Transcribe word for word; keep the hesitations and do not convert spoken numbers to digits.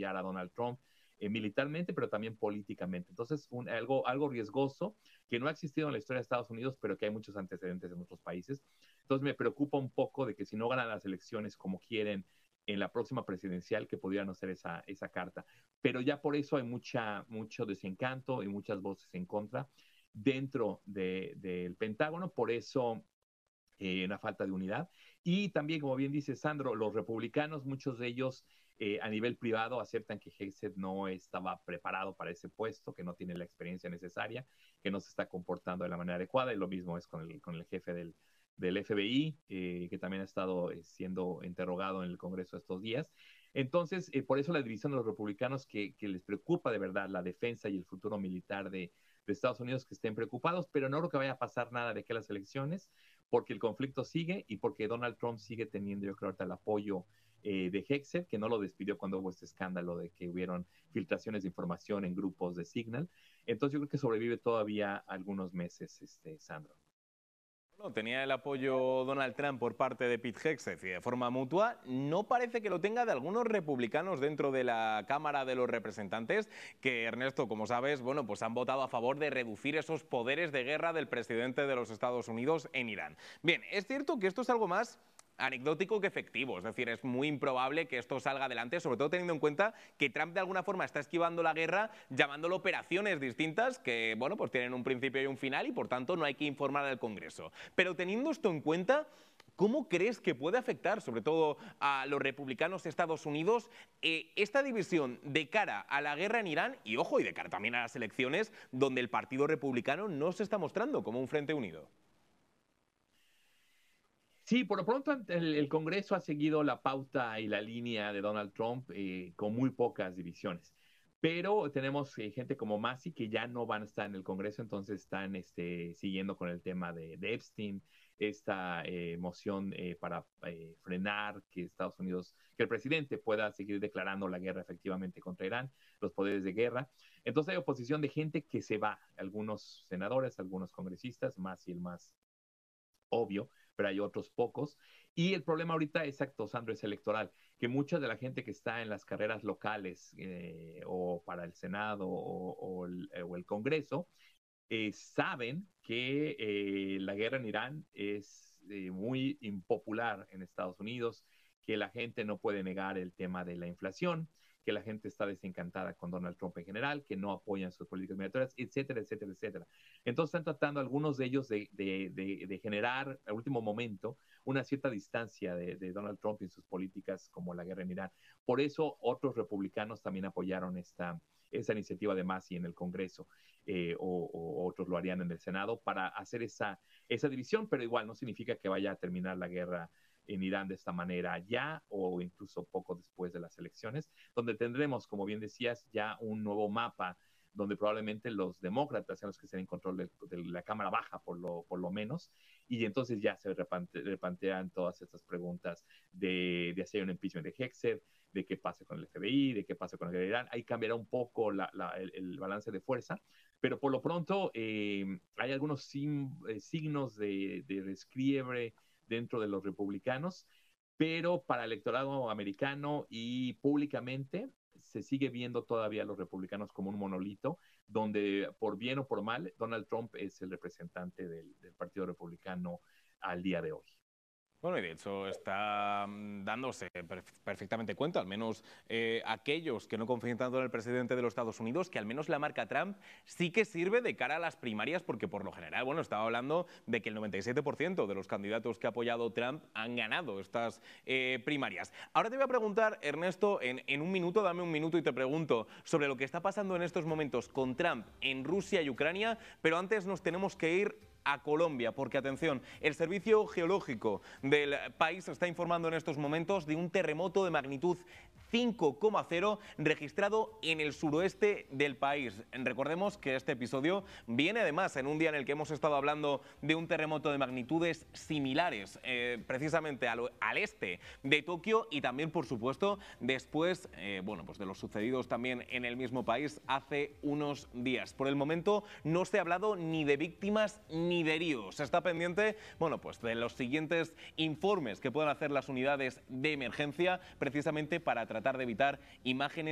apoyar a Donald Trump eh, militarmente, pero también políticamente. Entonces, un, algo, algo riesgoso que no ha existido en la historia de Estados Unidos, pero que hay muchos antecedentes en otros países. Entonces, me preocupa un poco de que si no ganan las elecciones como quieren en la próxima presidencial, que pudieran hacer esa, esa carta. Pero ya por eso hay mucha, mucho desencanto y muchas voces en contra dentro de, del Pentágono, por eso eh, una falta de unidad. Y también, como bien dice Sandro, los republicanos, muchos de ellos eh, a nivel privado aceptan que Hegseth no estaba preparado para ese puesto, que no tiene la experiencia necesaria, que no se está comportando de la manera adecuada, y lo mismo es con el, con el jefe del, del F B I, eh, que también ha estado eh, siendo interrogado en el Congreso estos días. Entonces, eh, por eso la división de los republicanos, que, que les preocupa de verdad la defensa y el futuro militar de, de Estados Unidos, que estén preocupados, pero no creo que vaya a pasar nada de aquí a las elecciones, porque el conflicto sigue y porque Donald Trump sigue teniendo, yo creo, ahorita el apoyo eh, de Hegseth, que no lo despidió cuando hubo este escándalo de que hubieron filtraciones de información en grupos de Signal. Entonces yo creo que sobrevive todavía algunos meses, este, Sandro. Bueno, tenía el apoyo Donald Trump por parte de Pete Hegseth y de forma mutua. No parece que lo tenga de algunos republicanos dentro de la Cámara de los Representantes, que, Ernesto, como sabes, bueno, pues han votado a favor de reducir esos poderes de guerra del presidente de los Estados Unidos en Irán. Bien, es cierto que esto es algo más anecdótico que efectivo, es decir, es muy improbable que esto salga adelante, sobre todo teniendo en cuenta que Trump de alguna forma está esquivando la guerra llamándolo operaciones distintas que, bueno, pues tienen un principio y un final y por tanto no hay que informar al Congreso. Pero teniendo esto en cuenta, ¿cómo crees que puede afectar, sobre todo a los republicanos de Estados Unidos, eh, esta división de cara a la guerra en Irán y, ojo, y de cara también a las elecciones donde el Partido Republicano no se está mostrando como un frente unido? Sí, por lo pronto el, el Congreso ha seguido la pauta y la línea de Donald Trump eh, con muy pocas divisiones. Pero tenemos eh, gente como Massey que ya no van a estar en el Congreso, entonces están este, siguiendo con el tema de, de Epstein, esta eh, moción eh, para eh, frenar que Estados Unidos, que el presidente pueda seguir declarando la guerra efectivamente contra Irán, los poderes de guerra. Entonces hay oposición de gente que se va, algunos senadores, algunos congresistas, Massey el más obvio, pero hay otros pocos. Y el problema ahorita, exacto, Sandro, es electoral, que mucha de la gente que está en las carreras locales eh, o para el Senado o, o, el, o el Congreso, eh, saben que eh, la guerra en Irán es eh, muy impopular en Estados Unidos, que la gente no puede negar el tema de la inflación, que la gente está desencantada con Donald Trump en general, que no apoyan sus políticas migratorias, etcétera, etcétera, etcétera. Entonces están tratando algunos de ellos de, de, de, de generar al último momento una cierta distancia de, de Donald Trump en sus políticas como la guerra en Irán. Por eso otros republicanos también apoyaron esta, esa iniciativa de Massey en el Congreso eh, o, o, otros lo harían en el Senado para hacer esa, esa división, pero igual no significa que vaya a terminar la guerra en Irán de esta manera ya o incluso poco después de las elecciones, donde tendremos, como bien decías, ya un nuevo mapa donde probablemente los demócratas sean los que estén en control de, de la Cámara Baja, por lo, por lo menos, y entonces ya se replantean todas estas preguntas de, de hacer un impeachment de Hegseth, de qué pase con el F B I, de qué pase con el Irán. Ahí cambiará un poco la, la, el, el balance de fuerza, pero por lo pronto eh, hay algunos sim, eh, signos de, de desquiebre dentro de los republicanos, pero para el electorado americano y públicamente se sigue viendo todavía a los republicanos como un monolito, donde por bien o por mal, Donald Trump es el representante del, del Partido Republicano al día de hoy. Bueno, y de hecho está dándose perfectamente cuenta, al menos eh, aquellos que no confían tanto en el presidente de los Estados Unidos, que al menos la marca Trump sí que sirve de cara a las primarias, porque por lo general, bueno, estaba hablando de que el noventa y siete por ciento de los candidatos que ha apoyado Trump han ganado estas eh, primarias. Ahora te voy a preguntar, Ernesto, en, en un minuto, dame un minuto y te pregunto sobre lo que está pasando en estos momentos con Trump en Rusia y Ucrania, pero antes nos tenemos que ir a Colombia, porque atención, el Servicio Geológico del país está informando en estos momentos de un terremoto de magnitud cinco coma cero registrado en el suroeste del país. Recordemos que este episodio viene además en un día en el que hemos estado hablando de un terremoto de magnitudes similares, eh, precisamente al, al este de Tokio y también, por supuesto, después eh, bueno, pues de los sucedidos también en el mismo país hace unos días. Por el momento no se ha hablado ni de víctimas ni de heridos. Se está pendiente, bueno, pues de los siguientes informes que puedan hacer las unidades de emergencia, precisamente para tratar de evitar imágenes